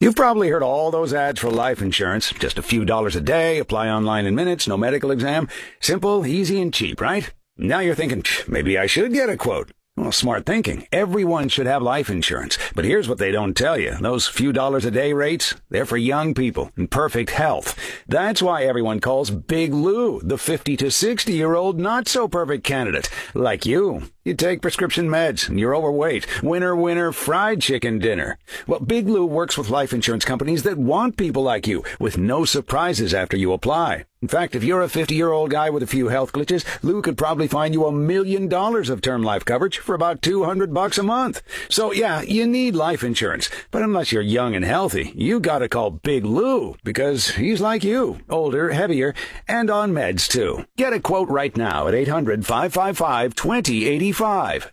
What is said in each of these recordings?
You've probably heard all those ads for life insurance. Just a few dollars a day, apply online in minutes, no medical exam. Simple, easy, and cheap, right? Now you're thinking, maybe I should get a quote. Well, smart thinking. Everyone should have life insurance. But here's what they don't tell you. Those few dollars a day rates, they're for young people in perfect health. That's why everyone calls Big Lou the 50 to 60-year-old not-so-perfect candidate. Like you. You take prescription meds, and you're overweight. Winner, winner, fried chicken dinner. Well, Big Lou works with life insurance companies that want people like you, with no surprises after you apply. In fact, if you're a 50-year-old guy with a few health glitches, Lou could probably find you $1 million of term life coverage for about $200 a month. So yeah, you need life insurance. But unless you're young and healthy, you gotta call Big Lou, because he's like you, older, heavier, and on meds too. Get a quote right now at 800-555-2085.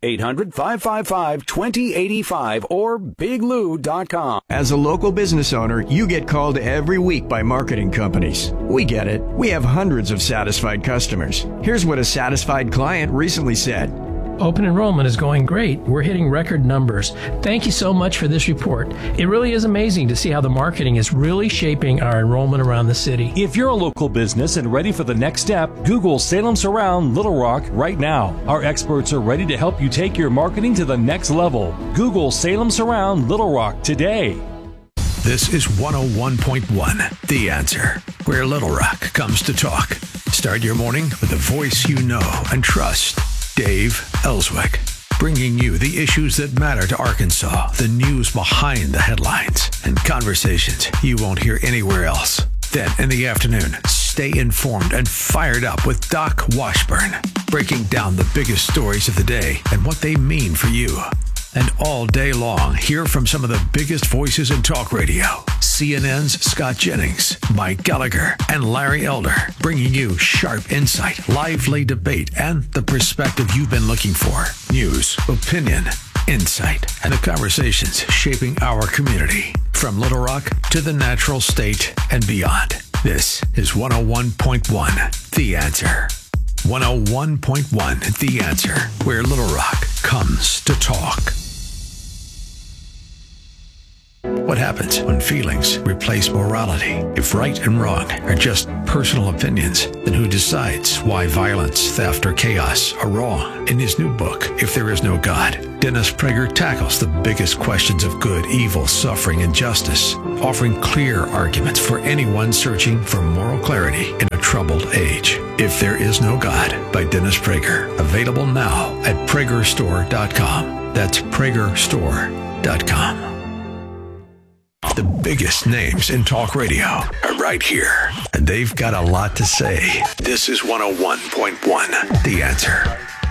800-555-2085 or biglou.com. As a local business owner, you get called every week by marketing companies. We get it. We have hundreds of satisfied customers. Here's what a satisfied client recently said. Open enrollment is going great. We're hitting record numbers. Thank you so much for this report. It really is amazing to see how the marketing is really shaping our enrollment around the city. If you're a local business and ready for the next step, Google Salem Surround Little Rock right now. Our experts are ready to help you take your marketing to the next level. Google Salem Surround Little Rock today. This is 101.1, The Answer, where Little Rock comes to talk. Start your morning with a voice you know and trust. Dave Ellswick, bringing you the issues that matter to Arkansas, the news behind the headlines, and conversations you won't hear anywhere else. Then in the afternoon, stay informed and fired up with Doc Washburn, breaking down the biggest stories of the day and what they mean for you. And all day long, hear from some of the biggest voices in talk radio. CNN's Scott Jennings, Mike Gallagher, and Larry Elder, bringing you sharp insight, lively debate, and the perspective you've been looking for. News, opinion, insight, and the conversations shaping our community. From Little Rock to the Natural State and beyond. This is 101.1, The Answer. 101.1, The Answer, where Little Rock comes to talk. What happens when feelings replace morality? If right and wrong are just personal opinions, then who decides why violence, theft, or chaos are wrong? In his new book, If There Is No God, Dennis Prager tackles the biggest questions of good, evil, suffering, and justice, offering clear arguments for anyone searching for moral clarity in a troubled age. If There Is No God by Dennis Prager. Available now at PragerStore.com. That's PragerStore.com. The biggest names in talk radio are right here, and they've got a lot to say. This is 101.1, The Answer.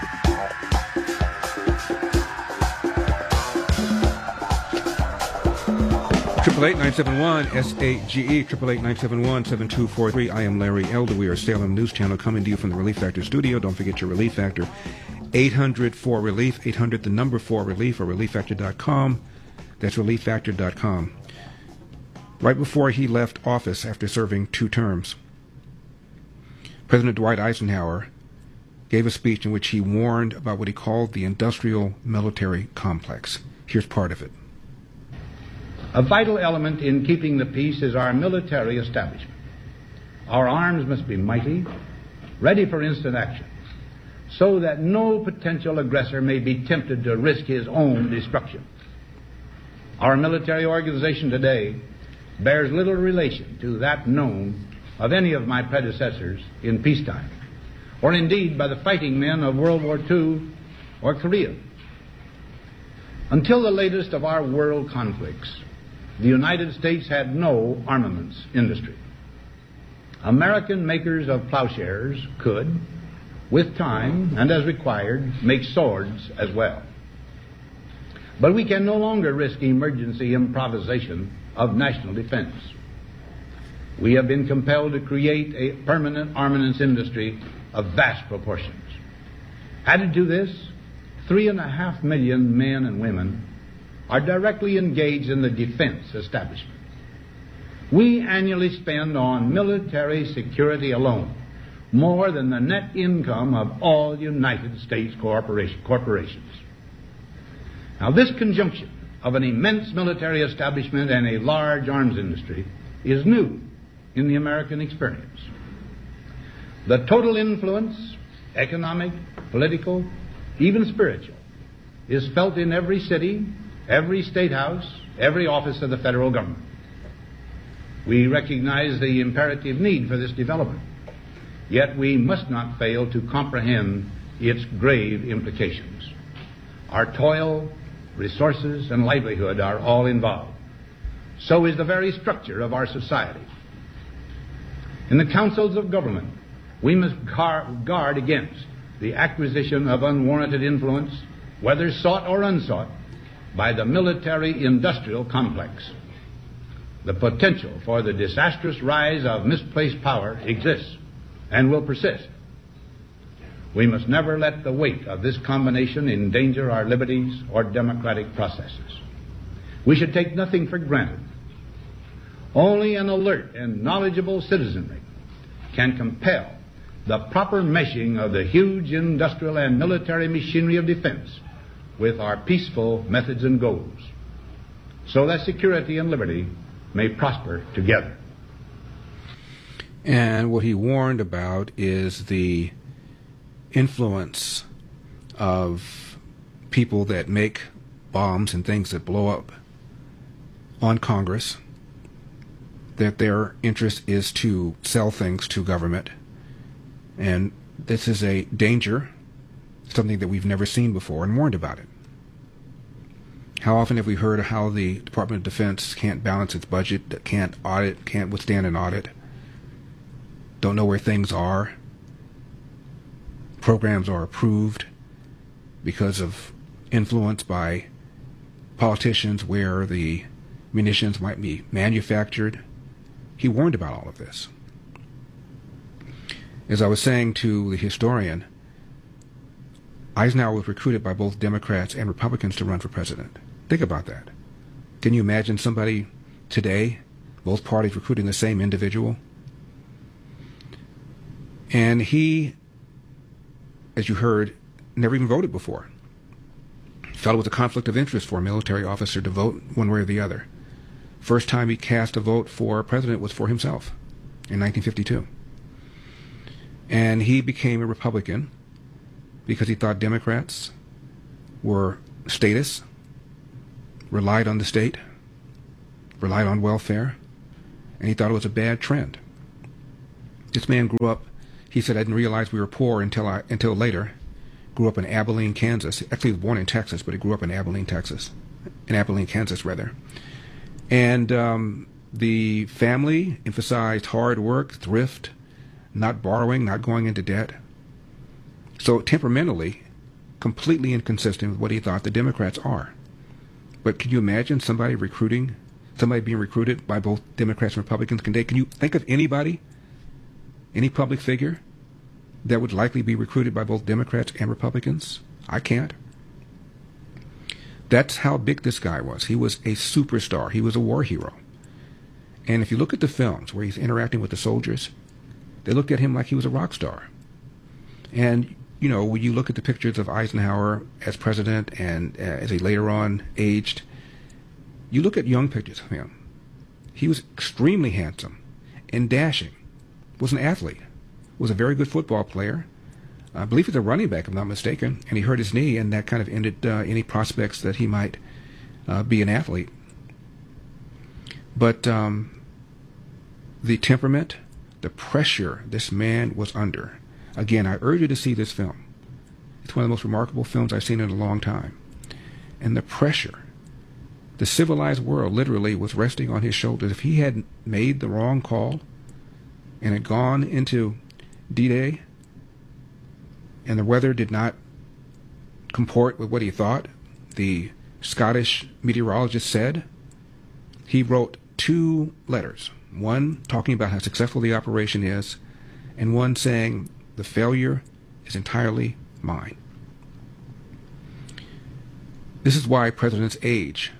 Triple 8-971-SAGE, 888-971-7243. I am Larry Elder. We are Salem News Channel coming to you from the Relief Factor studio. Don't forget your Relief Factor. 800-4RELIEF, 800 the number 4RELIEF, or ReliefFactor.com. That's ReliefFactor.com. Right before he left office after serving 2 terms, President Dwight Eisenhower gave a speech in which he warned about what he called the industrial military complex. Here's part of it. A vital element in keeping the peace is our military establishment. Our arms must be mighty, ready for instant action, so that no potential aggressor may be tempted to risk his own destruction. Our military organization today bears little relation to that known of any of my predecessors in peacetime, or indeed by the fighting men of World War II or Korea. Until the latest of our world conflicts, the United States had no armaments industry. American makers of plowshares could, with time and as required, make swords as well. But we can no longer risk emergency improvisation of national defense. We have been compelled to create a permanent armaments industry of vast proportions. Added to this, 3.5 million men and women are directly engaged in the defense establishment. We annually spend on military security alone more than the net income of all United States corporations. Now, this conjunction of an immense military establishment and a large arms industry is new in the American experience. The total influence, economic, political, even spiritual, is felt in every city, every state house, every office of the federal government. We recognize the imperative need for this development, yet we must not fail to comprehend its grave implications. Our toil, resources, and livelihood are all involved. So is the very structure of our society. In the councils of government, we must guard against the acquisition of unwarranted influence, whether sought or unsought, by the military-industrial complex. The potential for the disastrous rise of misplaced power exists and will persist. We must never let the weight of this combination endanger our liberties or democratic processes. We should take nothing for granted. Only an alert and knowledgeable citizenry can compel the proper meshing of the huge industrial and military machinery of defense with our peaceful methods and goals, so that security and liberty may prosper together. And what he warned about is the influence of people that make bombs and things that blow up on Congress, that their interest is to sell things to government. And this is a danger, something that we've never seen before, and warned about it. How often have we heard of how the Department of Defense can't balance its budget, can't audit, can't withstand an audit, don't know where things are, programs are approved because of influence by politicians where the munitions might be manufactured. He warned about all of this. As I was saying to the historian, Eisenhower was recruited by both Democrats and Republicans to run for president. Think about that. Can you imagine somebody today, both parties recruiting the same individual? And he, as you heard, never even voted before. Felt it was a conflict of interest for a military officer to vote one way or the other. First time he cast a vote for president was for himself in 1952. And he became a Republican because he thought Democrats were statists, relied on the state, relied on welfare, and he thought it was a bad trend. This man grew up, he said, I didn't realize we were poor until later. Grew up in Abilene, Kansas. Actually, he was born in Texas, but he grew up in Abilene, Kansas. And the family emphasized hard work, thrift, not borrowing, not going into debt. So temperamentally, completely inconsistent with what he thought the Democrats are. But can you imagine somebody being recruited by both Democrats and Republicans? Can you think of anybody, any public figure, that would likely be recruited by both Democrats and Republicans? I can't. That's how big this guy was. He was a superstar. He was a war hero. And if you look at the films where he's interacting with the soldiers, they looked at him like he was a rock star. And, you know, when you look at the pictures of Eisenhower as president and as he later on aged, you look at young pictures of him. He was extremely handsome and dashing, was an athlete, was a very good football player. I believe he's a running back, if I'm not mistaken, and he hurt his knee, and that kind of ended any prospects that he might be an athlete. But the temperament, the pressure this man was under. Again, I urge you to see this film. It's one of the most remarkable films I've seen in a long time. And the pressure, the civilized world literally was resting on his shoulders. If he had made the wrong call and had gone into D-Day and the weather did not comport with what he thought, the Scottish meteorologist said, he wrote 2 letters. One talking about how successful the operation is, and one saying the failure is entirely mine. This is why presidents age.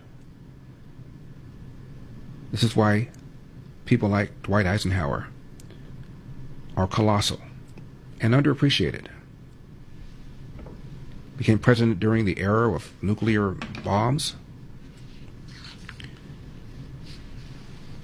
This is why people like Dwight Eisenhower are colossal and underappreciated. Became president during the era of nuclear bombs,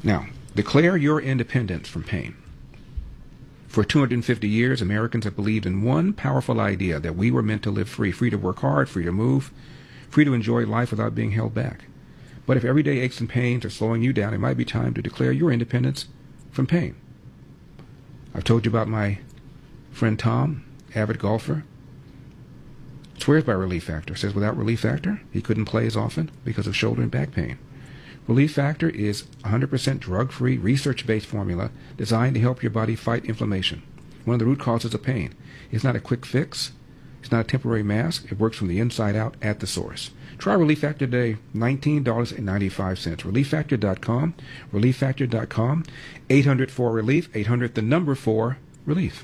Now, declare your independence from pain. For 250 years, Americans have believed in one powerful idea, that we were meant to live free, free to work hard, free to move, free to enjoy life without being held back. But if everyday aches and pains are slowing you down, it might be time to declare your independence from pain. I've told you about my friend Tom, avid golfer. Swears by Relief Factor. Says without Relief Factor, he couldn't play as often because of shoulder and back pain. Relief Factor is 100% drug-free, research-based formula designed to help your body fight inflammation, one of the root causes of pain. It's not a quick fix. It's not a temporary mask. It works from the inside out at the source. Try Relief Factor today, $19.95. ReliefFactor.com, ReliefFactor.com, 800-4-RELIEF, 800-4-RELIEF.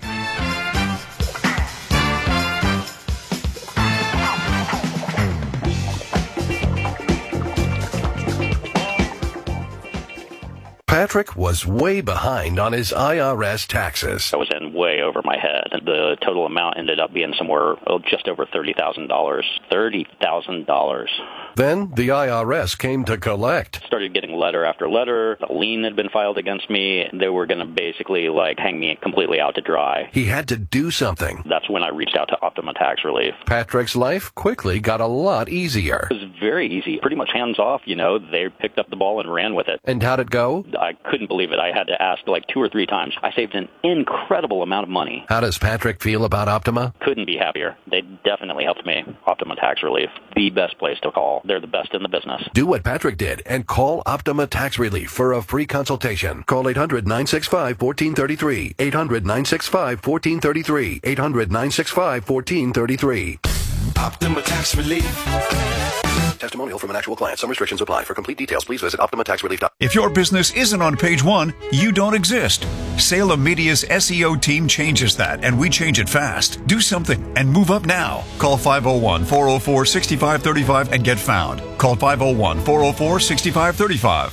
Patrick was way behind on his IRS taxes. I was in way over my head. The total amount ended up being somewhere just over $30,000. $30,000. Then the IRS came to collect. Started getting letter after letter. A lien had been filed against me. They were going to basically hang me completely out to dry. He had to do something. That's when I reached out to Optima Tax Relief. Patrick's life quickly got a lot easier. It was very easy, pretty much hands off, They picked up the ball and ran with it. And how'd it go? I couldn't believe it. I had to ask 2 or 3 times. I saved an incredible amount of money. How does Patrick feel about Optima? Couldn't be happier. They definitely helped me. Optima Tax Relief, the best place to call. They're the best in the business. Do what Patrick did and call Optima Tax Relief for a free consultation. Call 800-965-1433. 800-965-1433. 800-965-1433. Optima Tax Relief. Testimonial from an actual client. Some restrictions apply. For complete details, please visit OptimaTaxRelief.com. If your business isn't on page 1, you don't exist. Salem Media's SEO team changes that, and we change it fast. Do something and move up now. Call 501-404-6535 and get found. Call 501-404-6535.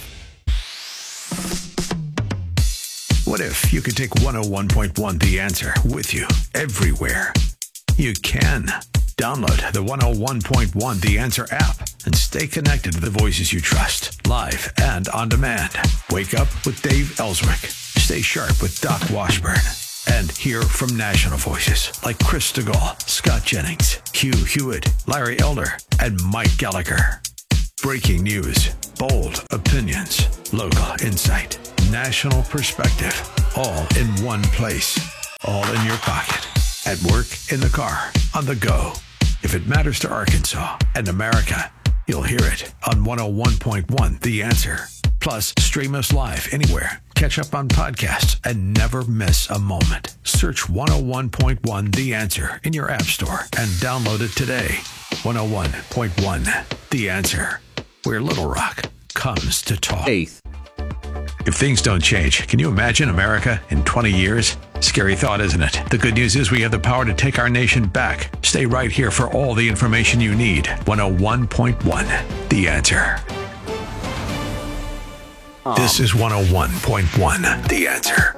What if you could take 101.1 The Answer with you everywhere? You can. Download the 101.1 The Answer app and stay connected to the voices you trust, live and on demand. Wake up with Dave Ellswick. Stay sharp with Doc Washburn. And hear from national voices like Chris DeGaulle, Scott Jennings, Hugh Hewitt, Larry Elder, and Mike Gallagher. Breaking news, bold opinions, local insight, national perspective, all in one place, all in your pocket. At work, in the car, on the go. If it matters to Arkansas and America, you'll hear it on 101.1 The Answer. Plus, stream us live anywhere. Catch up on podcasts and never miss a moment. Search 101.1 The Answer in your app store and download it today. 101.1 The Answer, where Little Rock comes to talk. If things don't change, can you imagine America in 20 years? Scary thought, isn't it? The good news is we have the power to take our nation back. Stay right here for all the information you need. 101.1 The Answer. This is 101.1 The Answer.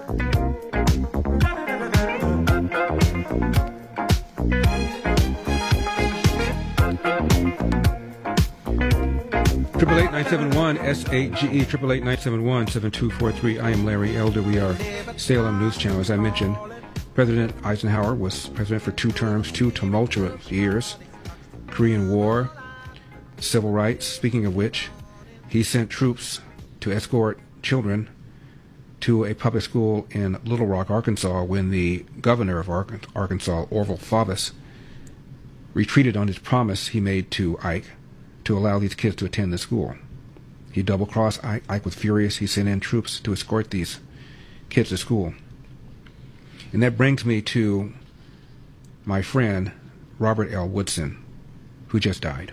888-971-SAGE, 888-971-7243. I am Larry Elder. We are Salem News Channel. As I mentioned, President Eisenhower was president for 2 terms, 2 tumultuous years. Korean War, civil rights. Speaking of which, he sent troops to escort children to a public school in Little Rock, Arkansas, when the governor of Arkansas, Orville Faubus, retreated on his promise he made to Ike to allow these kids to attend the school. He double-crossed Ike. Ike was furious. He sent in troops to escort these kids to school. And that brings me to my friend, Robert L. Woodson, who just died.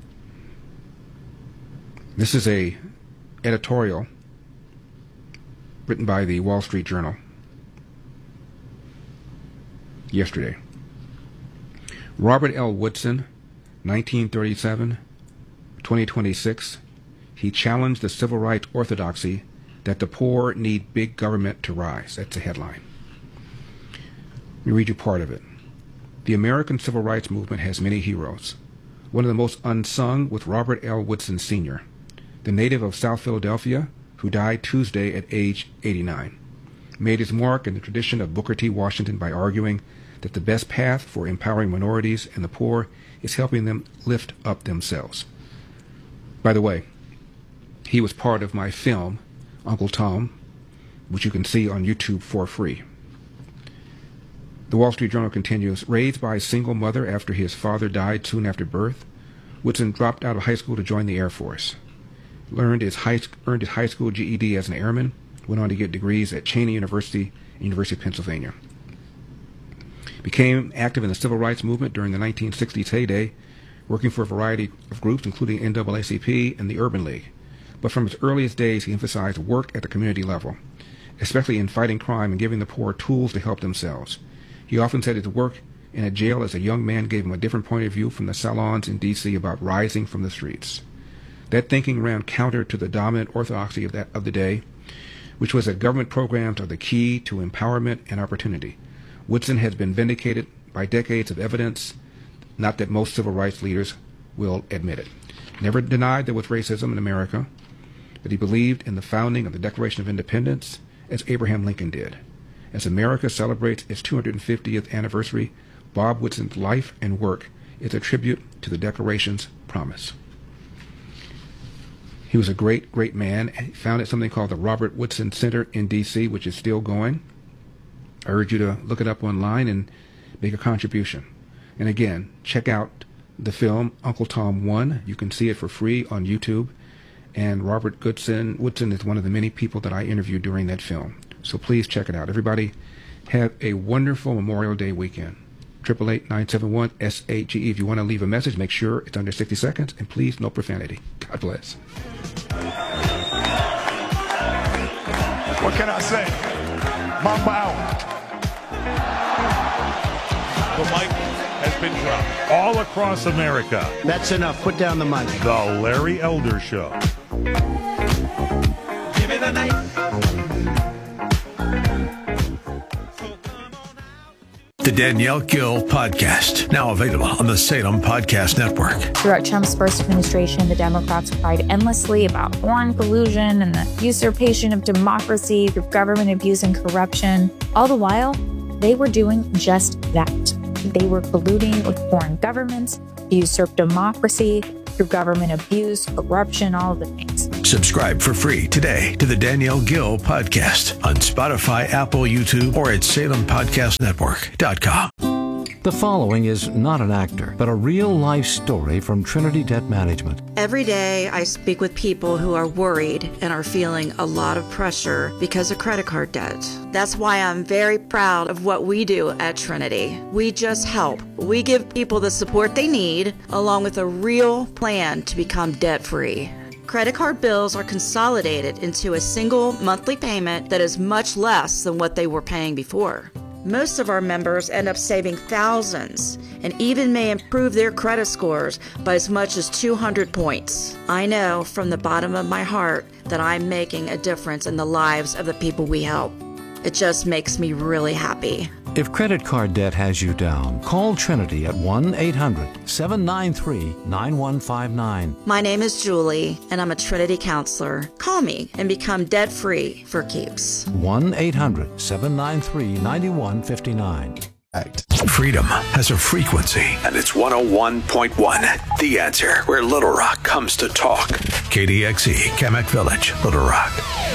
This is a editorial written by the Wall Street Journal yesterday. Robert L. Woodson, 1937, 2026, he challenged the civil rights orthodoxy that the poor need big government to rise. That's the headline. Let me read you part of it. The American civil rights movement has many heroes. One of the most unsung was Robert L. Woodson Sr., the native of South Philadelphia who died Tuesday at age 89. Made his mark in the tradition of Booker T. Washington by arguing that the best path for empowering minorities and the poor is helping them lift up themselves. By the way, he was part of my film, Uncle Tom, which you can see on YouTube for free. The Wall Street Journal continues, raised by a single mother after his father died soon after birth, Woodson dropped out of high school to join the Air Force. Earned his high school GED as an airman, went on to get degrees at Cheyney University and University of Pennsylvania. Became active in the civil rights movement during the 1960s heyday, working for a variety of groups, including NAACP and the Urban League. But from his earliest days, he emphasized work at the community level, especially in fighting crime and giving the poor tools to help themselves. He often said his work in a jail as a young man gave him a different point of view from the salons in D.C. about rising from the streets. That thinking ran counter to the dominant orthodoxy of the day, which was that government programs are the key to empowerment and opportunity. Woodson has been vindicated by decades of evidence, not that most civil rights leaders will admit it. Never denied there was racism in America, but he believed in the founding of the Declaration of Independence as Abraham Lincoln did. As America celebrates its 250th anniversary, Bob Woodson's life and work is a tribute to the Declaration's promise. He was a great, great man. He founded something called the Robert Woodson Center in D.C., which is still going. I urge you to look it up online and make a contribution. And again, check out the film Uncle Tom 1. You can see it for free on YouTube. And Robert Woodson is one of the many people that I interviewed during that film. So please check it out. Everybody have a wonderful Memorial Day weekend. 888-971-SAGE. If you want to leave a message, make sure it's under 60 seconds. And please, no profanity. God bless. What can I say? Mamba out. The mic has been dropped all across America. That's enough. Put down the mic. The Larry Elder Show. Give me the night. The Danielle Gill Podcast, now available on the Salem Podcast Network. Throughout Trump's first administration, the Democrats cried endlessly about foreign collusion and the usurpation of democracy through government abuse and corruption. All the while, they were doing just that. They were colluding with foreign governments to usurp democracy through government abuse, corruption, all of the things. Subscribe for free today to the Danielle Gill Podcast on Spotify, Apple, YouTube, or at SalemPodcastNetwork.com. The following is not an actor, but a real-life story from Trinity Debt Management. Every day I speak with people who are worried and are feeling a lot of pressure because of credit card debt. That's why I'm very proud of what we do at Trinity. We just help. We give people the support they need, along with a real plan to become debt-free. Credit card bills are consolidated into a single monthly payment that is much less than what they were paying before. Most of our members end up saving thousands and even may improve their credit scores by as much as 200 points. I know from the bottom of my heart that I'm making a difference in the lives of the people we help. It just makes me really happy. If credit card debt has you down, call Trinity at 1-800-793-9159. My name is Julie, and I'm a Trinity counselor. Call me and become debt-free for keeps. 1-800-793-9159. Freedom has a frequency, and it's 101.1. The Answer, where Little Rock comes to talk. KDXE, Kamek Village, Little Rock.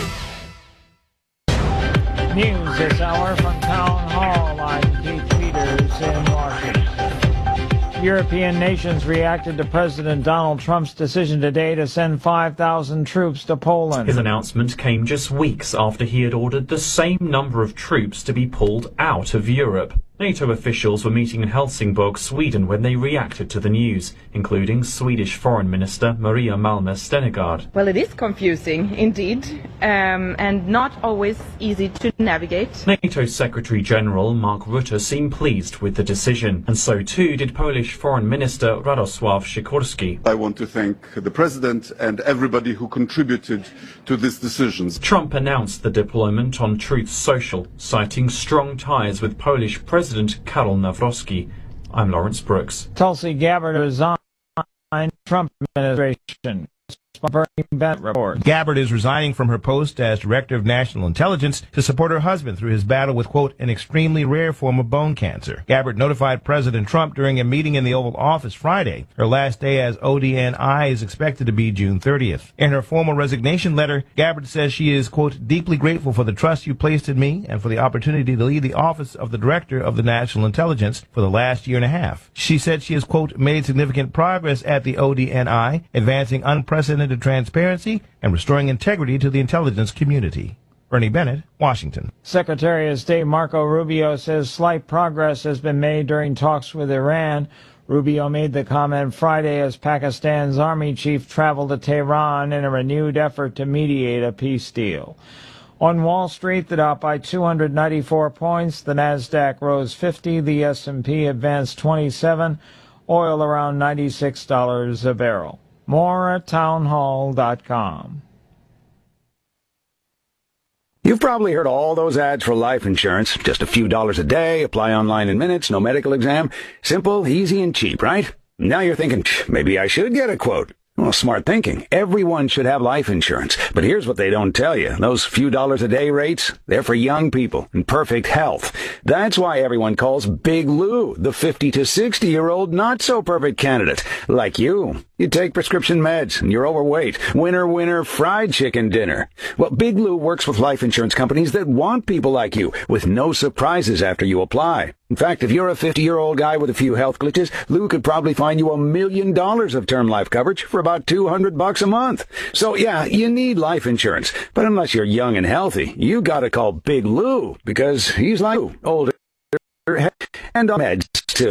News this hour from Town Hall. I'm Keith Peters in Washington. European nations reacted to President Donald Trump's decision today to send 5,000 troops to Poland. His announcement came just weeks after he had ordered the same number of troops to be pulled out of Europe. NATO officials were meeting in Helsingborg, Sweden, when they reacted to the news, including Swedish Foreign Minister Maria Malmö Stenergard. Well, it is confusing, indeed, and not always easy to navigate. NATO Secretary General Mark Rutte seemed pleased with the decision, and so too did Polish Foreign Minister Radosław Sikorski. I want to thank the President and everybody who contributed to this decision. Trump announced the deployment on Truth Social, citing strong ties with Polish President Karol Nawrocki. I'm Lawrence Brooks. Tulsi Gabbard resigned Trump administration. Bernie Bennett reports. Gabbard is resigning from her post as Director of National Intelligence to support her husband through his battle with, quote, an extremely rare form of bone cancer. Gabbard notified President Trump during a meeting in the Oval Office Friday. Her last day as ODNI is expected to be June 30th. In her formal resignation letter, Gabbard says she is, quote, deeply grateful for the trust you placed in me and for the opportunity to lead the office of the Director of the National Intelligence for the last year and a half. She said she has, quote, made significant progress at the ODNI, advancing unprecedented transparency and restoring integrity to the intelligence community. Bernie Bennett, Washington. Secretary of State Marco Rubio says slight progress has been made during talks with Iran. Rubio made the comment Friday as Pakistan's army chief traveled to Tehran in a renewed effort to mediate a peace deal. On Wall Street, the Dow by 294 points, the Nasdaq rose 50, the S&P advanced 27, oil around $96 a barrel. More at townhall.com. You've probably heard all those ads for life insurance. Just a few dollars a day, apply online in minutes, no medical exam. Simple, easy, and cheap, right? Now you're thinking, maybe I should get a quote. Well, smart thinking. Everyone should have life insurance. But here's what they don't tell you. Those few dollars a day rates, they're for young people in perfect health. That's why everyone calls Big Lou the 50 to 60-year-old not-so-perfect candidate. Like you. You take prescription meds and you're overweight. Winner, winner, fried chicken dinner. Well, Big Lou works with life insurance companies that want people like you with no surprises after you apply. In fact, if you're a 50-year-old guy with a few health glitches, Lou could probably find you $1 million of term life coverage for about $200 a month. So yeah, you need life insurance. But unless you're young and healthy, you gotta call Big Lou because he's like older and on meds too.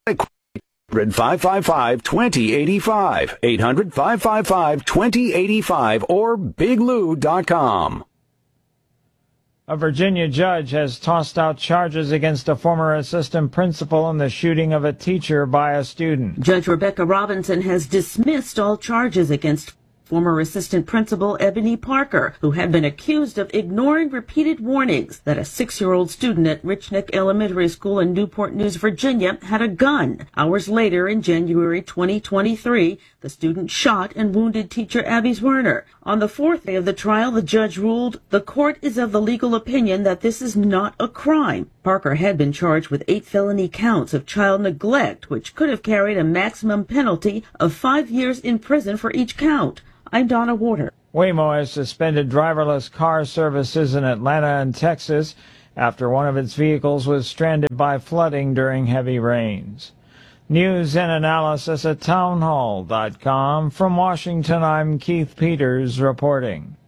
800-555-2085. 800-555-2085 or biglou.com. A Virginia judge has tossed out charges against a former assistant principal in the shooting of a teacher by a student. Judge Rebecca Robinson has dismissed all charges against former assistant principal Ebony Parker, who had been accused of ignoring repeated warnings that a 6-year-old student at Rich Neck Elementary School in Newport News, Virginia, had a gun. Hours later, in January 2023, the student shot and wounded teacher Abby Werner. On the fourth day of the trial, the judge ruled the court is of the legal opinion that this is not a crime. Parker had been charged with 8 felony counts of child neglect, which could have carried a maximum penalty of 5 years in prison for each count. I'm Donna Warder. Waymo has suspended driverless car services in Atlanta and Texas after one of its vehicles was stranded by flooding during heavy rains. News and analysis at townhall.com. From Washington, I'm Keith Peters reporting.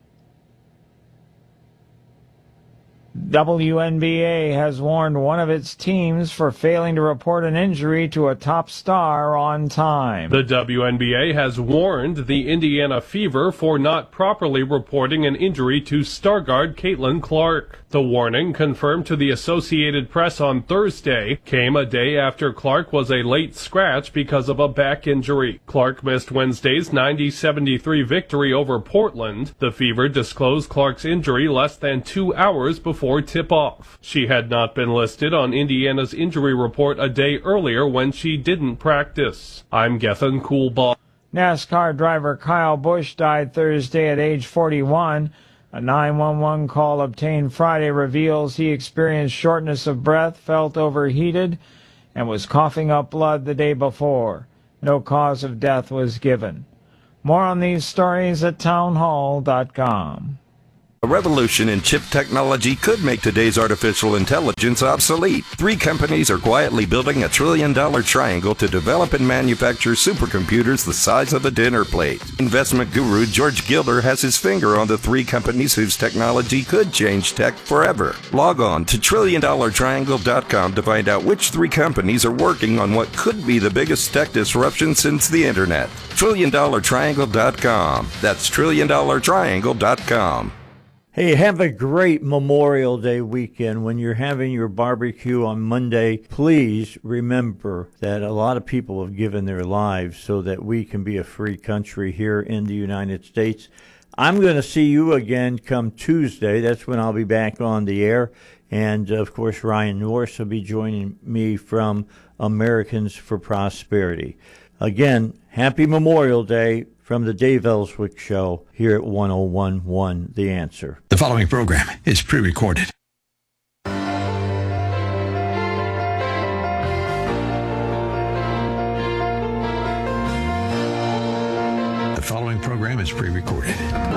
WNBA has warned one of its teams for failing to report an injury to a top star on time. The WNBA has warned the Indiana Fever for not properly reporting an injury to star guard Caitlin Clark. The warning, confirmed to the Associated Press on Thursday, came a day after Clark was a late scratch because of a back injury. Clark missed Wednesday's 90-73 victory over Portland. The Fever disclosed Clark's injury less than 2 hours before tip-off. She had not been listed on Indiana's injury report a day earlier when she didn't practice. I'm Gethin Coolbaugh. NASCAR driver Kyle Busch died Thursday at age 41. A 911 call obtained Friday reveals he experienced shortness of breath, felt overheated, and was coughing up blood the day before. No cause of death was given. More on these stories at townhall.com. A revolution in chip technology could make today's artificial intelligence obsolete. 3 companies are quietly building $1 trillion triangle to develop and manufacture supercomputers the size of a dinner plate. Investment guru George Gilder has his finger on the 3 companies whose technology could change tech forever. Log on to TrillionDollarTriangle.com to find out which 3 companies are working on what could be the biggest tech disruption since the internet. TrillionDollarTriangle.com. That's TrillionDollarTriangle.com. Hey, have a great Memorial Day weekend. When you're having your barbecue on Monday, please remember that a lot of people have given their lives so that we can be a free country here in the United States. I'm going to see you again come Tuesday. That's when I'll be back on the air. And, of course, Ryan Norris will be joining me from Americans for Prosperity. Again, happy Memorial Day from the Dave Ellswick Show here at 101.1 The Answer. The following program is pre-recorded. The following program is pre-recorded.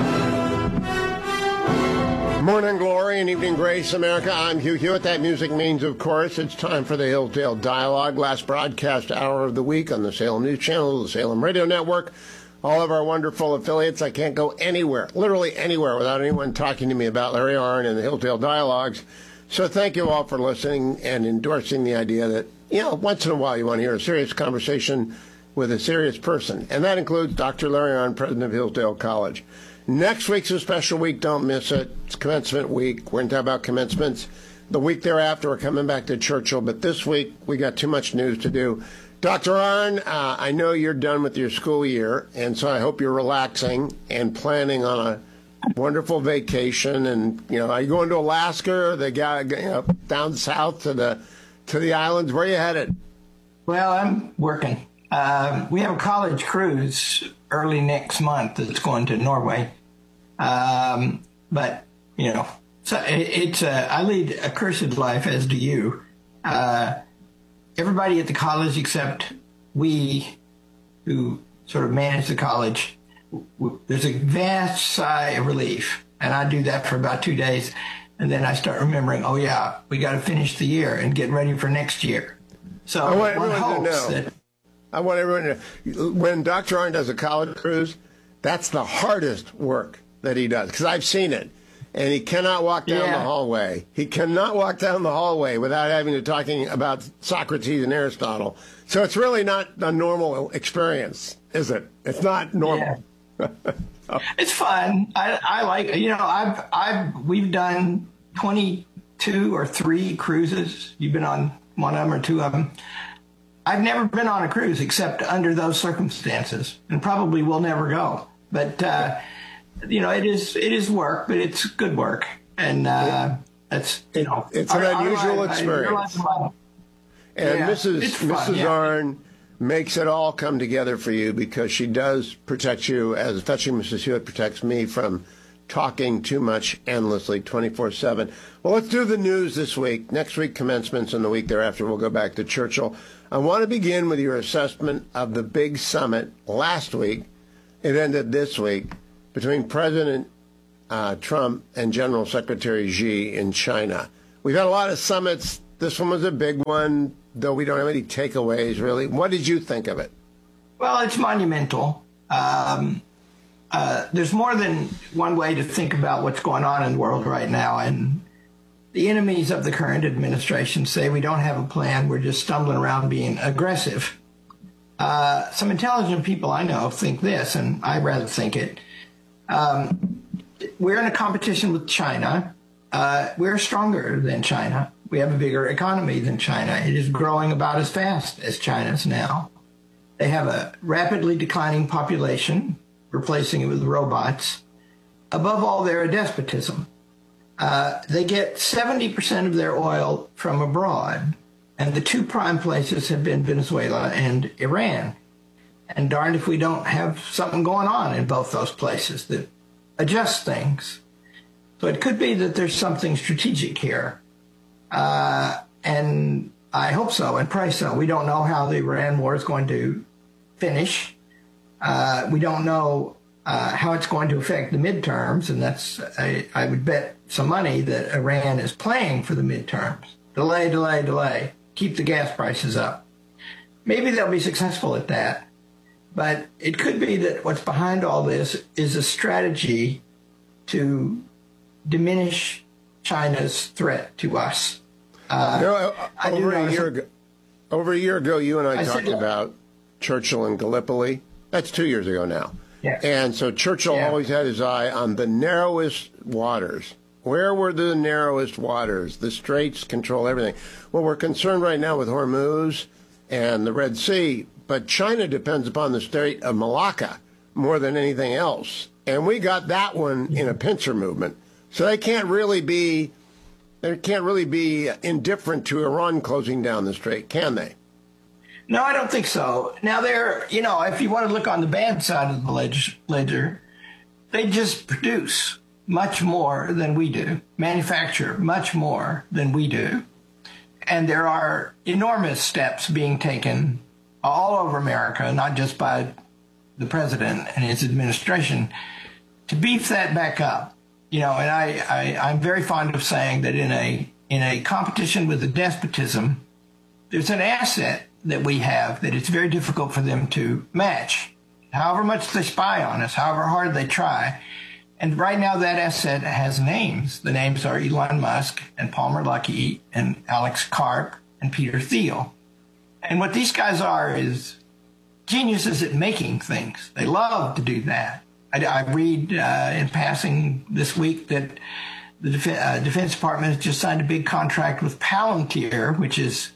Morning glory and evening grace, America. I'm Hugh Hewitt. That music means, of course, it's time for the Hillsdale Dialogue, last broadcast hour of the week on the Salem News Channel, the Salem Radio Network, all of our wonderful affiliates. I can't go anywhere, literally anywhere, without anyone talking to me about Larry Arnn and the Hillsdale Dialogues. So thank you all for listening and endorsing the idea that, once in a while you want to hear a serious conversation with a serious person. And that includes Dr. Larry Arnn, president of Hillsdale College. Next week's a special week. Don't miss it. It's commencement week. We're going to talk about commencements. The week thereafter, we're coming back to Churchill. But this week, we got too much news to do. Dr. Arnn, I know you're done with your school year, and so I hope you're relaxing and planning on a wonderful vacation. And, are you going to Alaska or the guy down south to the islands? Where are you headed? Well, I'm working. We have a college cruise early next month that's going to Norway. But, so I lead a cursed life, as do you. Everybody at the college, except we who sort of manage the college, there's a vast sigh of relief. And I do that for about 2 days. And then I start remembering, oh, yeah, we got to finish the year and get ready for next year. So I want everyone to know, when Dr. Arnn does a college cruise, that's the hardest work that he does, because I've seen it. And he cannot walk down the hallway. He cannot walk down the hallway without having to talking about Socrates and Aristotle. So it's really not a normal experience, is it? It's not normal. Yeah. It's fun. I like, we've done 22 or 3 cruises. You've been on one of them or 2 of them. I've never been on a cruise except under those circumstances, and probably will never go. But, it is work, but it's good work. And it's an unusual experience. And Mrs. Arnn makes it all come together for you, because she does protect you, as especially Mrs. Hewitt protects me from talking too much endlessly 24/7. Well, let's do the news this week. Next week, commencements, and the week thereafter, we'll go back to Churchill. I want to begin with your assessment of the big summit last week. It ended this week between President Trump and General Secretary Xi in China. We've had a lot of summits. This one was a big one, though we don't have any takeaways, really. What did you think of it? Well, it's monumental. There's more than one way to think about what's going on in the world right now. And the enemies of the current administration say we don't have a plan. We're just stumbling around being aggressive. Some intelligent people I know think this, and I rather think it. We're in a competition with China. We're stronger than China. We have a bigger economy than China. It is growing about as fast as China's now. They have a rapidly declining population, replacing it with robots. Above all, they're a despotism. They get 70% of their oil from abroad, and the 2 prime places have been Venezuela and Iran. And darned if we don't have something going on in both those places that adjusts things. So it could be that there's something strategic here. And I hope so, and pray so. We don't know how the Iran war is going to finish. We don't know how it's going to affect the midterms, and I would bet some money that Iran is playing for the midterms. Delay, delay, delay. Keep the gas prices up. Maybe they'll be successful at that. But it could be that what's behind all this is a strategy to diminish China's threat to us. Over a year ago, you and I talked about Churchill and Gallipoli. That's 2 years ago now. Yes. And so Churchill always had his eye on the narrowest waters. Where were the narrowest waters? The straits control everything. Well, we're concerned right now with Hormuz and the Red Sea, but China depends upon the Strait of Malacca more than anything else. And we got that one in a pincer movement. So they can't really be indifferent to Iran closing down the strait, can they? No, I don't think so. Now, if you want to look on the bad side of the ledger, they just produce much more than we do, manufacture much more than we do. And there are enormous steps being taken all over America, not just by the president and his administration, to beef that back up. And I'm very fond of saying that in a competition with a despotism, there's an asset that we have that it's very difficult for them to match. However much they spy on us, however hard they try. And right now that asset has names. The names are Elon Musk and Palmer Luckey and Alex Karp and Peter Thiel. And what these guys are is geniuses at making things. They love to do that. I read in passing this week that the Defense Department has just signed a big contract with Palantir, which is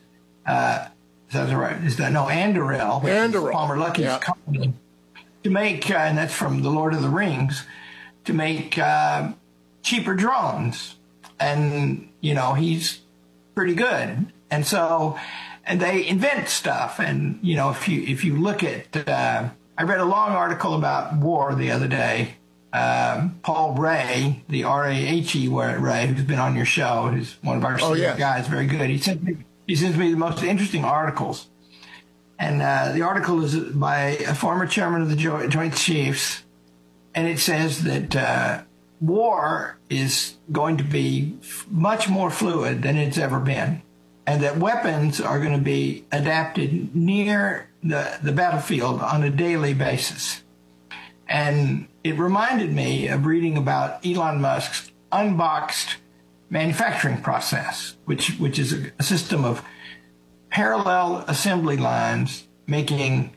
Anduril, Palmer Luckey's company, to make, and that's from The Lord of the Rings, to make cheaper drones. And, he's pretty good. And so, and they invent stuff. And, if you look at, I read a long article about war the other day. Paul Ray, the R-A-H-E Ray, who's been on your show, who's one of our senior guys, very good. He sends me the most interesting articles. And the article is by a former chairman of the Joint Chiefs, and it says that war is going to be much more fluid than it's ever been, and that weapons are going to be adapted near the battlefield on a daily basis. And it reminded me of reading about Elon Musk's unboxed manufacturing process, which is a system of parallel assembly lines making,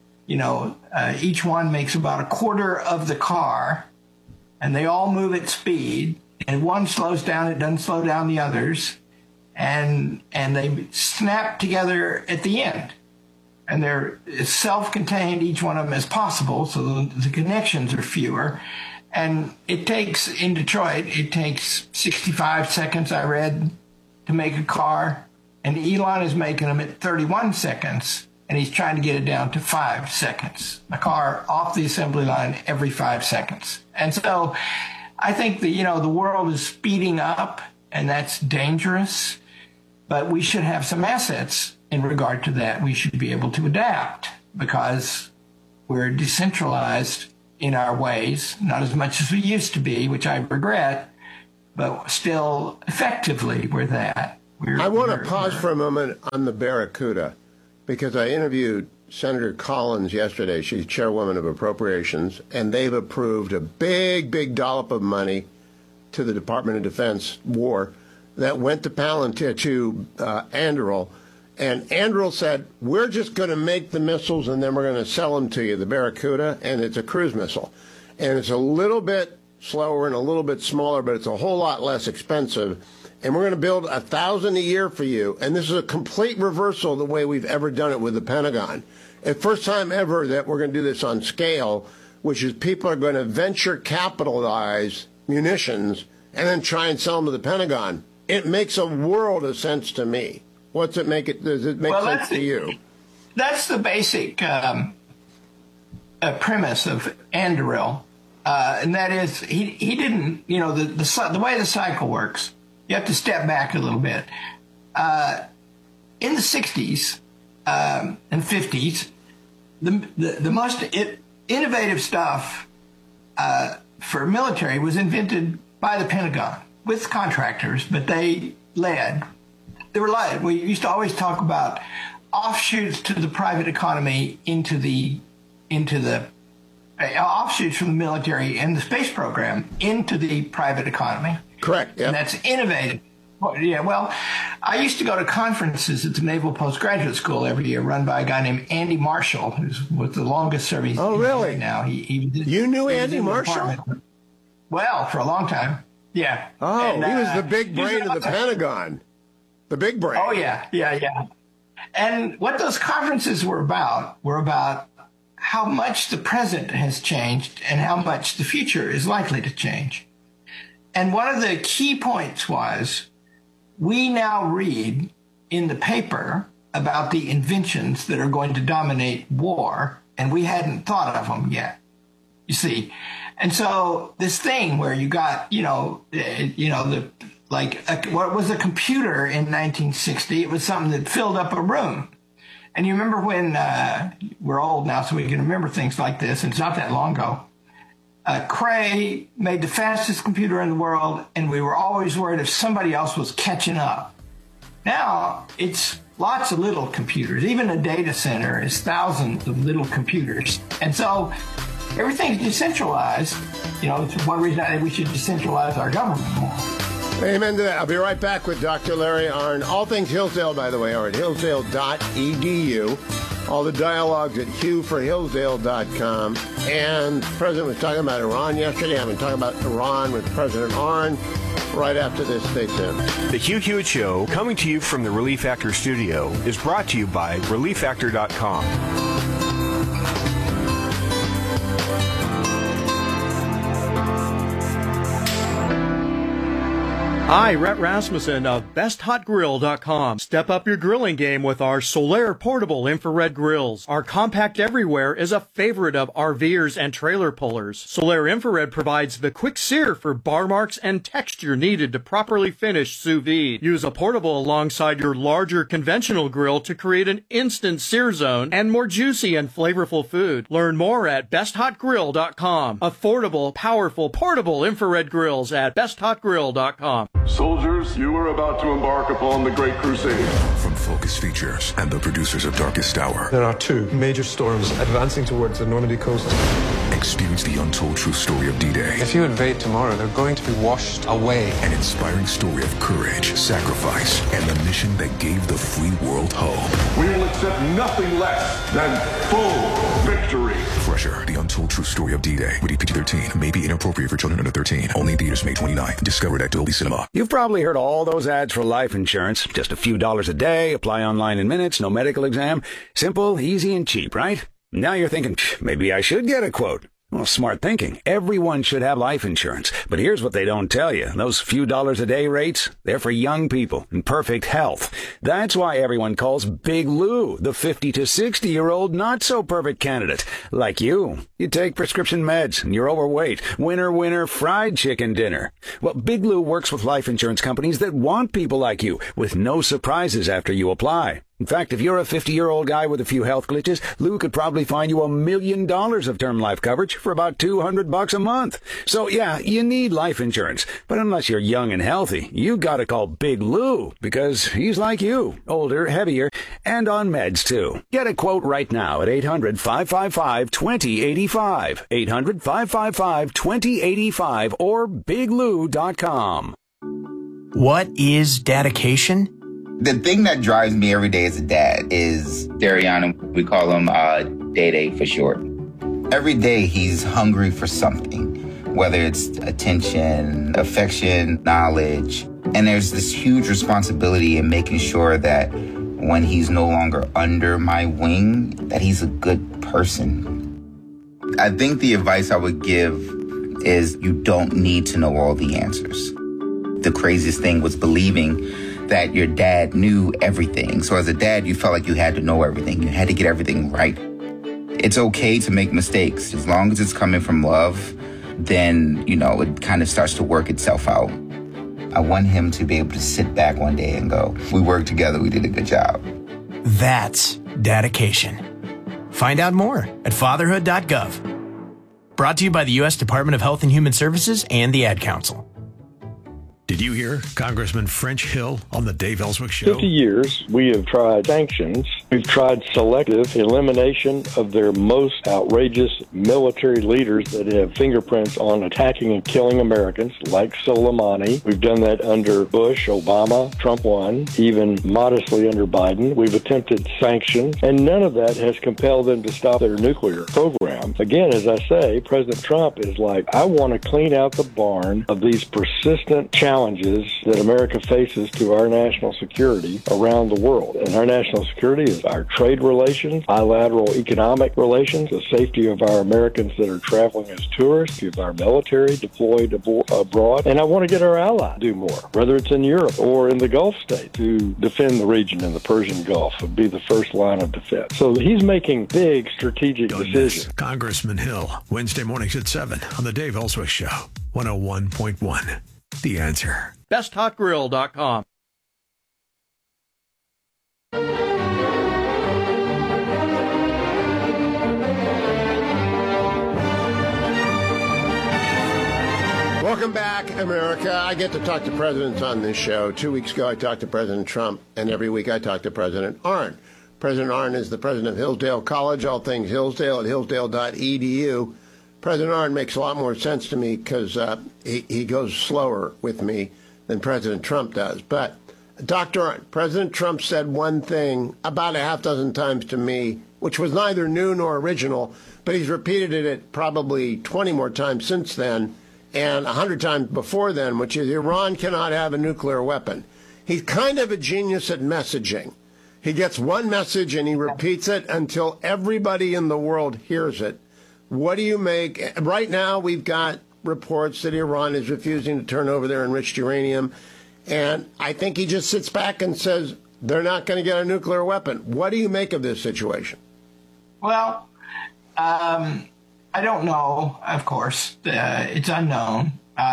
each one makes about a quarter of the car, and they all move at speed, and one slows down, it doesn't slow down the others, and they snap together at the end. And they're as self-contained, each one of them, as possible, so the connections are fewer. And in Detroit, it takes 65 seconds, I read, to make a car. And Elon is making them at 31 seconds, and he's trying to get it down to 5 seconds. A car off the assembly line every 5 seconds. And so I think the world is speeding up, and that's dangerous. But we should have some assets in regard to that. We should be able to adapt because we're decentralized in our ways, not as much as we used to be, which I regret, but still effectively we're that. I want to pause for a moment on the Barracuda because I interviewed Senator Collins yesterday. She's chairwoman of Appropriations, and they've approved a big, big dollop of money to the Department of Defense war that went to Palantir, to Anduril. And Anduril said, we're just going to make the missiles and then we're going to sell them to you, the Barracuda, and it's a cruise missile. And it's a little bit slower and a little bit smaller, but it's a whole lot less expensive. And we're going to build 1,000 a year for you. And this is a complete reversal of the way we've ever done it with the Pentagon. It's the first time ever that we're going to do this on scale, which is people are going to venture capitalize munitions and then try and sell them to the Pentagon. It makes a world of sense to me. Does it make sense to you? That's the basic premise of Anduril, and that is he didn't, the way the cycle works. You have to step back a little bit. In the 60s and 50s, the most innovative stuff for military was invented by the Pentagon with contractors, but they led. They were led. We used to always talk about offshoots to the private economy into the offshoots from the military and the space program into the private economy. Correct. Yeah. And that's innovative. Yeah. Well, I used to go to conferences at the Naval Postgraduate School every year, run by a guy named Andy Marshall, who's with the longest serving. Oh, really? Now you knew Andy Marshall? Well, for a long time. Yeah. Oh, and, he was the big brain of the Pentagon. The big brain. Oh, yeah. And what those conferences were about how much the present has changed and how much the future is likely to change. And one of the key points was we now read in the paper about the inventions that are going to dominate war, and we hadn't thought of them yet, you see. And so this thing where you got, what was a computer in 1960? It was something that filled up a room. And you remember when, we're old now, so we can remember things like this, and it's not that long ago. Cray made the fastest computer in the world, and we were always worried if somebody else was catching up. Now, it's lots of little computers. Even a data center is thousands of little computers. And so everything's decentralized. It's one reason I think we should decentralize our government more. Amen to that. I'll be right back with Dr. Larry Arnn. All things Hillsdale, by the way, are at hillsdale.edu. All the dialogues at hughforhillsdale.com. And the president was talking about Iran yesterday. I've been talking about Iran with President Arnn. Right after this, stay tuned. The Hugh Hewitt Show, coming to you from the Relief Factor studio, is brought to you by ReliefFactor.com. Hi, Rhett Rasmussen of BestHotGrill.com. Step up your grilling game with our Solaire portable infrared grills. Our compact everywhere is a favorite of RVers and trailer pullers. Solaire infrared provides the quick sear for bar marks and texture needed to properly finish sous vide. Use a portable alongside your larger conventional grill to create an instant sear zone and more juicy and flavorful food. Learn more at BestHotGrill.com. Affordable, powerful, portable infrared grills at BestHotGrill.com. Soldiers, you are about to embark upon the Great Crusade. From Focus Features and the producers of Darkest Hour. There are two major storms advancing towards the Normandy coast. Experience the untold true story of D-Day. If you invade tomorrow, they're going to be washed away. An inspiring story of courage, sacrifice, and the mission that gave the free world hope. We will accept nothing less than full victory. Fresher, the untold true story of D-Day. Rated PG-13. May be inappropriate for children under 13. Only in theaters May 29th. Discovered at Dolby Cinema. You've probably heard all those ads for life insurance. Just a few dollars a day, apply online in minutes, no medical exam. Simple, easy, and cheap, right? Now you're thinking, maybe I should get a quote. Well, smart thinking. Everyone should have life insurance. But here's what they don't tell you. Those few dollars a day rates, they're for young people in perfect health. That's why everyone calls Big Lou the 50 to 60-year-old not-so-perfect candidate. Like you. You take prescription meds and you're overweight. Winner, fried chicken dinner. Well, Big Lou works with life insurance companies that want people like you with no surprises after you apply. In fact, if you're a 50-year-old guy with a few health glitches, Lou could probably find you $1 million of term life coverage for about $200 a month. So yeah, you need life insurance. But unless you're young and healthy, you gotta call Big Lou because he's like you, older, heavier, and on meds too. Get a quote right now at 800-555-2085, 800-555-2085, or biglou.com. What is dedication? The thing that drives me every day as a dad is Dariana. We call him Day for short. Every day he's hungry for something, whether it's attention, affection, knowledge. And there's this huge responsibility in making sure that when he's no longer under my wing, that he's a good person. I think the advice I would give is you don't need to know all the answers. The craziest thing was believing that your dad knew everything. So as a dad, you felt like you had to know everything. You had to get everything right. It's okay to make mistakes. As long as it's coming from love, then, it kind of starts to work itself out. I want him to be able to sit back one day and go, we worked together, we did a good job. That's dedication. Find out more at fatherhood.gov. Brought to you by the U.S. Department of Health and Human Services and the Ad Council. Did you hear Congressman French Hill on the Dave Ellswick Show? 50 years, we have tried sanctions. We've tried selective elimination of their most outrageous military leaders that have fingerprints on attacking and killing Americans, like Soleimani. We've done that under Bush, Obama, Trump 1, even modestly under Biden. We've attempted sanctions, and none of that has compelled them to stop their nuclear program. program. Again, as I say, President Trump is like, I want to clean out the barn of these persistent challenges that America faces to our national security around the world. And our national security is our trade relations, bilateral economic relations, the safety of our Americans that are traveling as tourists, of our military deployed abroad. And I want to get our allies to do more, whether it's in Europe or in the Gulf states, to defend the region in the Persian Gulf would be the first line of defense. So he's making big strategic decisions. Congressman Hill, Wednesday mornings at 7 on the Dave Ellswick Show, 101.1. The Answer. BestHotGrill.com. Welcome back, America. I get to talk to presidents on this show. 2 weeks ago, I talked to President Trump, and every week I talk to President Arnn. President Arnn is the president of Hillsdale College, all things Hillsdale at hillsdale.edu. President Arnn makes a lot more sense to me because he goes slower with me than President Trump does. But, Dr. Arnn, President Trump said one thing about a half dozen times to me, which was neither new nor original, but he's repeated it probably 20 more times since then, and 100 times before then, which is Iran cannot have a nuclear weapon. He's kind of a genius at messaging. He gets one message and he repeats it until everybody in the world hears it. What do you make? Right now, we've got reports that Iran is refusing to turn over their enriched uranium. And I think he just sits back and says they're not going to get a nuclear weapon. What do you make of this situation? Well, I don't know, of course. It's unknown.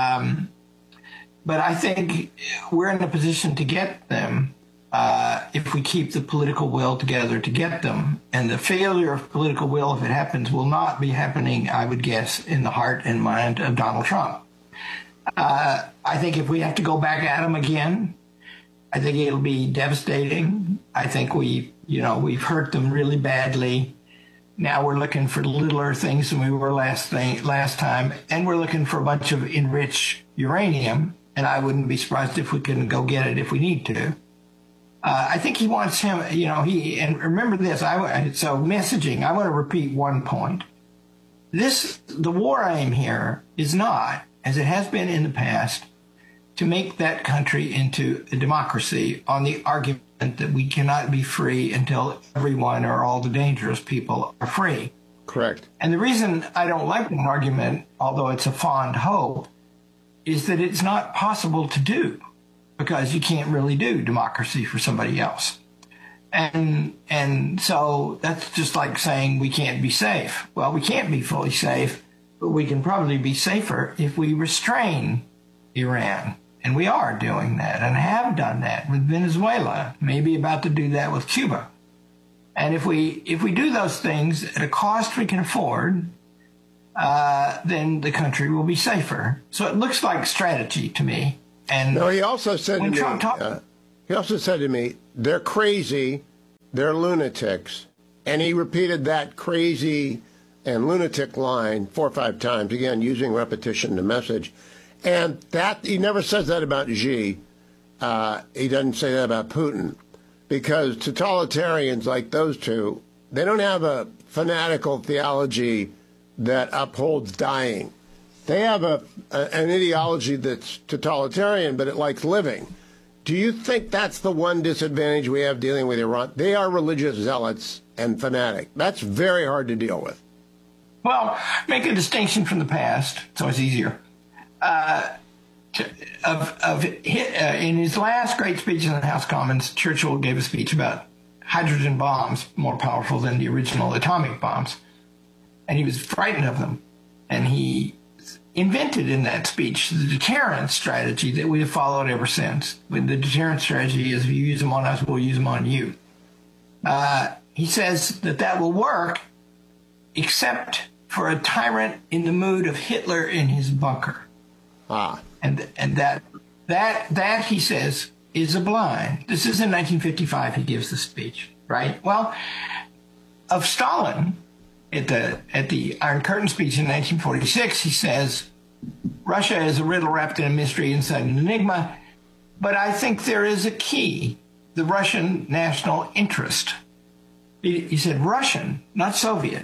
But I think we're in a position to get them if we keep the political will together to get them. And the failure of political will, if it happens, will not be happening, I would guess, in the heart and mind of Donald Trump. I think if we have to go back at him again, I think it'll be devastating. I think we've hurt them really badly. Now we're looking for littler things than we were last time, and we're looking for a bunch of enriched uranium, and I wouldn't be surprised if we can go get it if we need to. I think he wants him, and remember this, so messaging, I want to repeat one point. The war aim here is not, as it has been in the past, to make that country into a democracy on the argument that we cannot be free until everyone or all the dangerous people are free. Correct. And the reason I don't like that argument, although it's a fond hope, is that it's not possible to do because you can't really do democracy for somebody else. And so that's just like saying we can't be safe. Well, we can't be fully safe, but we can probably be safer if we restrain Iran. And we are doing that and have done that with Venezuela, maybe about to do that with Cuba. And if we do those things at a cost we can afford, then the country will be safer. So it looks like strategy to me. And no, he also said to me, they're crazy, they're lunatics. And he repeated that crazy and lunatic line 4 or 5 times, again, using repetition to message. And that he never says that about Xi. He doesn't say that about Putin. Because totalitarians like those two, they don't have a fanatical theology that upholds dying. They have an ideology that's totalitarian, but it likes living. Do you think that's the one disadvantage we have dealing with Iran? They are religious zealots and fanatic. That's very hard to deal with. Well, make a distinction from the past. It's always easier. In his last great speech in the House of Commons, Churchill gave a speech about hydrogen bombs, more powerful than the original atomic bombs. And he was frightened of them. And he invented in that speech the deterrence strategy that we have followed ever since. The deterrence strategy is if you use them on us, we'll use them on you. He says that will work except for a tyrant in the mood of Hitler in his bunker. And that he says is a blind. This is in 1955 he gives the speech, right? Well, of Stalin at the Iron Curtain speech in 1946, he says Russia is a riddle wrapped in a mystery inside an enigma, but I think there is a key, the Russian national interest. He said Russian, not Soviet.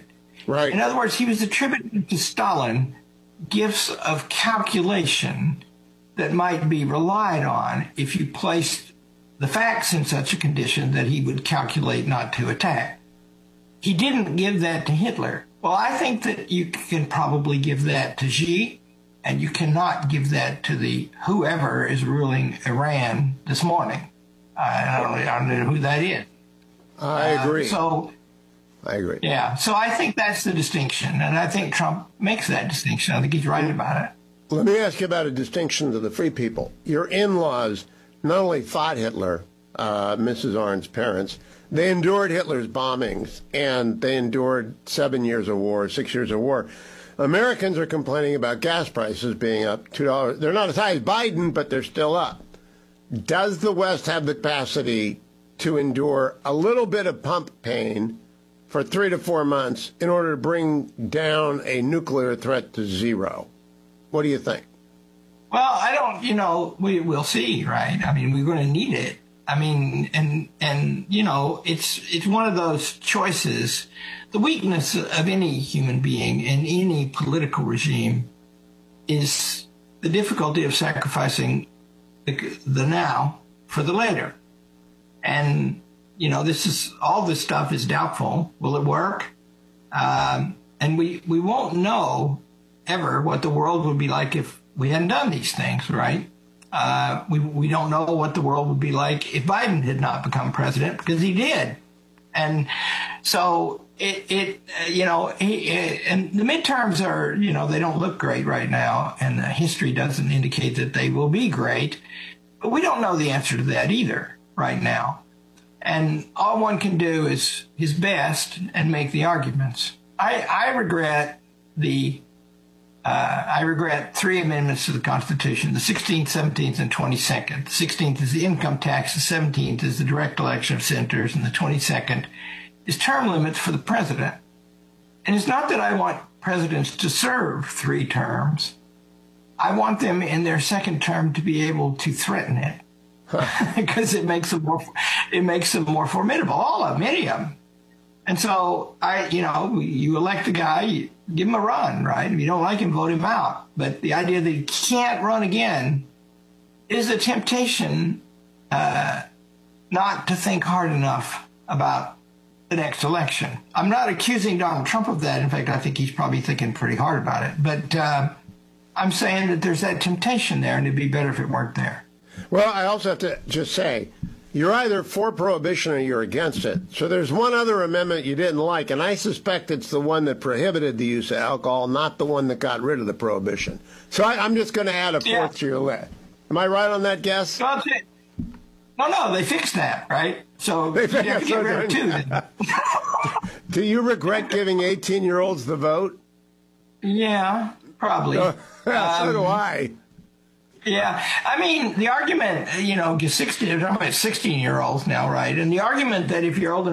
Right. In other words, he was attributing to Stalin gifts of calculation that might be relied on if you placed the facts in such a condition that he would calculate not to attack. He didn't give that to Hitler. Well, I think that you can probably give that to Xi, and you cannot give that to whoever is ruling Iran this morning. I don't know who that is. I agree. I agree. Yeah. So I think that's the distinction, and I think Trump makes that distinction. I think he's right about it. Let me ask you about a distinction to the free people. Your in-laws not only fought Hitler, Mrs. Arndt's parents, they endured Hitler's bombings, and they endured 7 years of war, 6 years of war. Americans are complaining about gas prices being up $2. They're not as high as Biden, but they're still up. Does the West have the capacity to endure a little bit of pump pain for 3 to 4 months in order to bring down a nuclear threat to zero? What do you think? Well, I don't, we'll see, right? I mean, we're going to need it. I mean, and it's one of those choices. The weakness of any human being in any political regime is the difficulty of sacrificing the now for the later. And, all this stuff is doubtful. Will it work? And we won't know ever what the world would be like if we hadn't done these things, right? We don't know what the world would be like if Biden had not become president, because he did. And so and the midterms are, they don't look great right now, and history doesn't indicate that they will be great. But we don't know the answer to that either right now. And all one can do is his best and make the arguments. I regret I regret 3 amendments to the Constitution, the 16th, 17th, and 22nd. The 16th is the income tax, the 17th is the direct election of senators, and the 22nd is term limits for the president. And it's not that I want presidents to serve 3 terms. I want them in their second term to be able to threaten it, because it makes them more formidable, all of them, many of them. And so you elect a guy, you give him a run, right? If you don't like him, vote him out. But the idea that he can't run again is a temptation not to think hard enough about the next election. I'm not accusing Donald Trump of that. In fact, I think he's probably thinking pretty hard about it. But I'm saying that there's that temptation there, and it'd be better if it weren't there. Well, I also have to just say, you're either for prohibition or you're against it. So there's one other amendment you didn't like, and I suspect it's the one that prohibited the use of alcohol, not the one that got rid of the prohibition. So I'm just going to add a fourth to your list. Am I right on that guess? No, they fixed that, right? So you have to get rid of 2. Do you regret giving 18-year-olds the vote? Yeah, probably. So do I. Yeah, I mean, the argument, 16-year-olds now, right? And the argument that if you're old enough